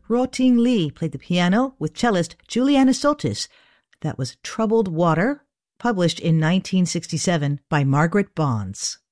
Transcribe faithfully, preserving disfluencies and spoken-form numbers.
Ro-Ting Lee played the piano with cellist Juliana Soltis. That was Troubled Water, published in nineteen sixty-seven by Margaret Bonds.